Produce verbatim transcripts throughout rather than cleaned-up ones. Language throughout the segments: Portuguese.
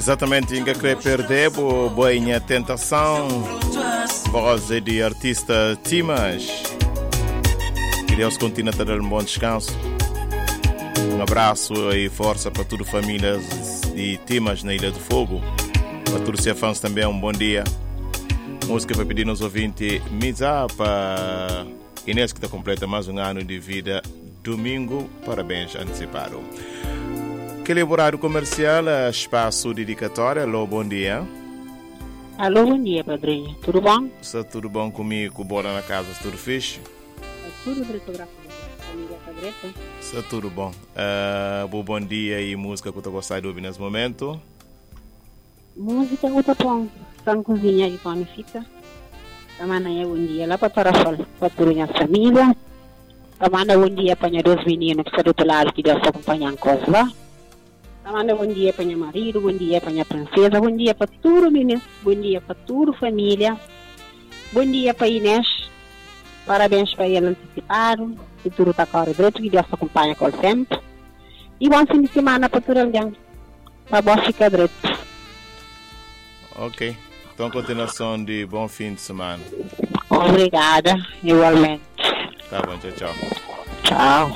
Exatamente, Inga querer perder, boa tentação, voz de artista Timas. Que Deus continue a dar um bom descanso. Um abraço e força para toda a família de Timas na Ilha do Fogo. Para todos os fãs também, um bom dia. Música para pedir nos ouvintes Misa para Inês, que está completa mais um ano de vida. Domingo, parabéns antecipado. Aquele horário comercial, espaço dedicatório. Alô, bom dia. Alô, bom dia, padrinho. Tudo bom? Está tudo bom comigo? Bora na casa, tudo fixe? Tudo direito, graças a Deus. Está tudo bom. Uh, bom dia e música que eu estou gostando de ouvir nesse momento. Música que eu estou bom. Estão cozinha e planifica. Também bom dia lá para Tarafal, para toda a família. Também bom dia para os dois meninos que estão do outro lado que Deus acompanha em casa lá. Também bom dia para o marido, bom dia para a princesa, bom dia para todo meninos, bom dia para toda a família. Bom dia para Inês. Parabéns para ele antecipado. Se tudo está correndo direito, que Deus acompanha com sempre. E bom fim de semana para todo mundo. Para bom ficar direito. Ok. Então, continuação de bom fim de semana. Obrigada, igualmente. Tá bom, tchau, tchau. Tchau.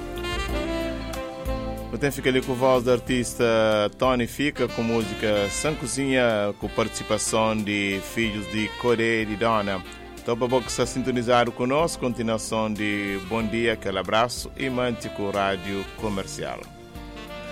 Eu tenho fica ali com a voz do artista Tony Fica, com música Sem Cozinha, com participação de filhos de Coré e de Dona. Então, para você estar sintonizado conosco, continuação de bom dia, aquele abraço e mante com o rádio comercial.